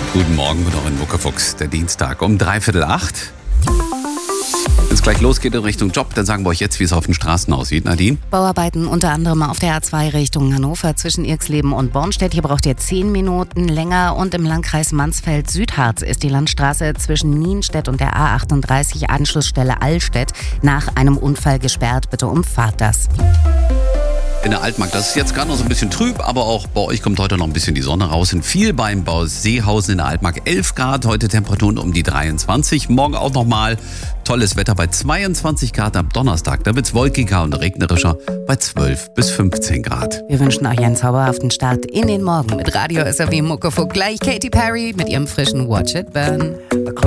Guten Morgen und auch in Muckefuchs, der Dienstag um 7:45. Wenn es gleich losgeht in Richtung Job, dann sagen wir euch jetzt, wie es auf den Straßen aussieht. Nadine? Bauarbeiten unter anderem auf der A2 Richtung Hannover zwischen Irxleben und Bornstedt. Hier braucht ihr 10 Minuten länger. Und im Landkreis Mansfeld-Südharz ist die Landstraße zwischen Nienstedt und der A38 Anschlussstelle Allstedt nach einem Unfall gesperrt. Bitte umfahrt das. In der Altmark, das ist jetzt gerade noch so ein bisschen trüb, aber auch bei euch kommt heute noch ein bisschen die Sonne raus. In Vielbein-Bau Seehausen in der Altmark 11 Grad, heute Temperaturen um die 23. Morgen auch nochmal tolles Wetter bei 22 Grad am Donnerstag. Da wird es wolkiger und regnerischer bei 12 bis 15 Grad. Wir wünschen euch einen zauberhaften Start in den Morgen mit Radio SRW Muckefuchs. Gleich Katy Perry mit ihrem frischen Watch It Burn.